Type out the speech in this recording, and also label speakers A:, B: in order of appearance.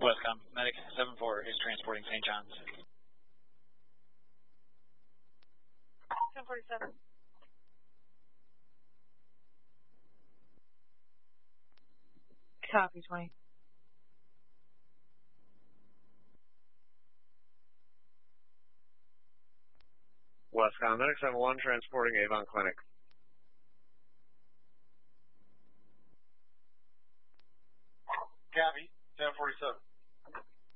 A: Westcom, Medic 7-4 is transporting St. John's.
B: 1047. Copy, 20.
C: Westcom, Medic 7-1 transporting Avon Clinic.
D: Copy, 1047.